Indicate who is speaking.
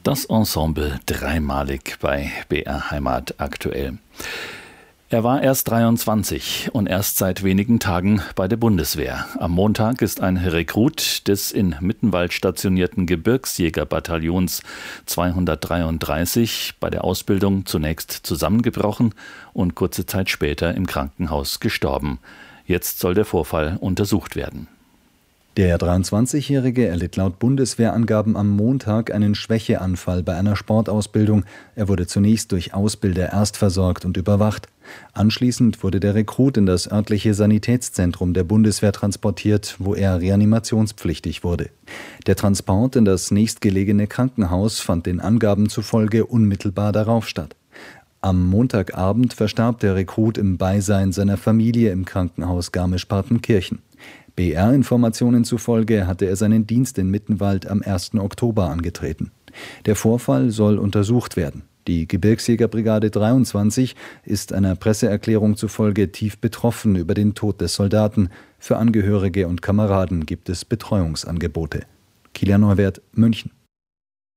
Speaker 1: Das Ensemble dreimalig bei BR Heimat aktuell. Er war erst 23 und erst seit wenigen Tagen bei der Bundeswehr. Am Montag ist ein Rekrut des in Mittenwald stationierten Gebirgsjägerbataillons 233 bei der Ausbildung zunächst zusammengebrochen und kurze Zeit später im Krankenhaus gestorben. Jetzt soll der Vorfall untersucht werden.
Speaker 2: Der 23-Jährige erlitt laut Bundeswehrangaben am Montag einen Schwächeanfall bei einer Sportausbildung. Er wurde zunächst durch Ausbilder erstversorgt und überwacht. Anschließend wurde der Rekrut in das örtliche Sanitätszentrum der Bundeswehr transportiert, wo er reanimationspflichtig wurde. Der Transport in das nächstgelegene Krankenhaus fand den Angaben zufolge unmittelbar darauf statt. Am Montagabend verstarb der Rekrut im Beisein seiner Familie im Krankenhaus Garmisch-Partenkirchen. BR-Informationen zufolge hatte er seinen Dienst in Mittenwald am 1. Oktober angetreten. Der Vorfall soll untersucht werden. Die Gebirgsjägerbrigade 23 ist einer Presseerklärung zufolge tief betroffen über den Tod des Soldaten. Für Angehörige und Kameraden gibt es Betreuungsangebote. Kilian Neuwert, München.